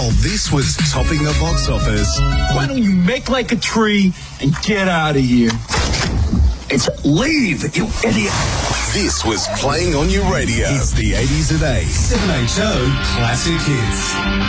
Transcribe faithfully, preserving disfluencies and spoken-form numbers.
Oh, this was topping the box office. Why don't you make like a tree and get out of here? It's leave, you idiot. This was playing on your radio. It's the eighties at eight. seven H O Classic Hits.